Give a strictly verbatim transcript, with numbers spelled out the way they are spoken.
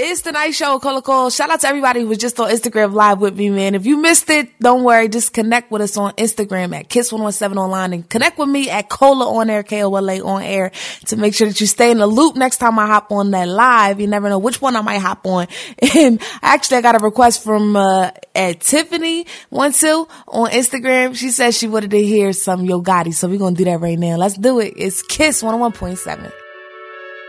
It's the Night Show, Cola Cole. Shout out to everybody who was just on Instagram Live with me, man. If you missed it, don't worry. Just connect with us on Instagram at Kiss one one seven Online and connect with me at Cola on air, K O L A on air, to make sure that you stay in the loop next time I hop on that live. You never know which one I might hop on. And actually, I got a request from uh, at Tiffany one two on Instagram. She said she wanted to hear some Yo Gotti, so we're going to do that right now. Let's do it. It's Kiss one oh one point seven.